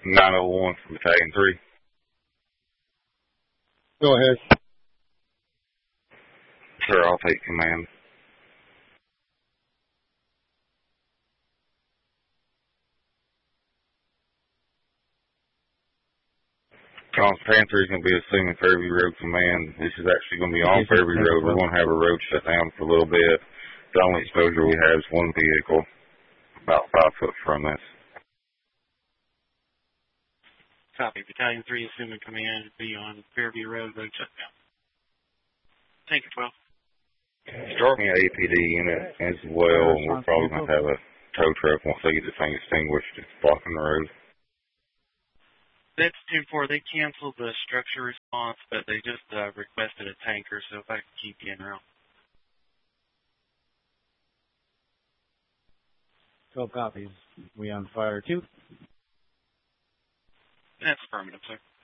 901 from Battalion 3. Go ahead. Sir, I'll take command. Panther is going to be assuming Fairview Road command. This is actually going to be on Fairview Road. We're going to have a road shut down for a little bit. The only exposure we have is one vehicle, about 5 foot from this. Copy. Battalion 3 assuming command to be on Fairview Road shutdown. Tanker 12. Starting an APD unit as well. We're probably going to have a tow truck once they get this thing extinguished. It's blocking the road. That's 2-4. They canceled the structure response, but they just requested a tanker, so if I could keep you in route. 12 copies. We on fire 2? That's affirmative, sir.